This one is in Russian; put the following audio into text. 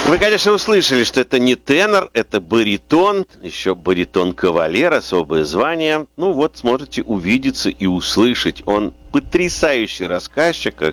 Вы, конечно, услышали, что это не тенор, это баритон, еще баритон-кавалер, особое звание. Ну вот, сможете увидеться и услышать. Он потрясающий рассказчик,